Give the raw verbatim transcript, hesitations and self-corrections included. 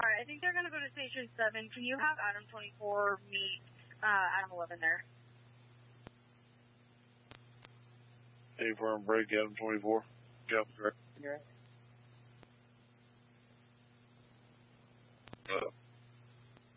Alright, I think they're going to go to Station seven. Can you have Adam twenty-four meet uh, Adam eleven there? Hey, firm break, Adam twenty-four. Copy, correct. You're right. Uh,